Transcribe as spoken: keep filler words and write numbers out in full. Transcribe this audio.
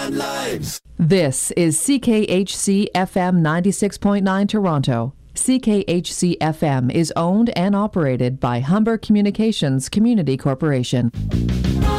Lives. This is C K H C F M ninety-six point nine Toronto. C K H C F M is owned and operated by Humber Communications Community Corporation.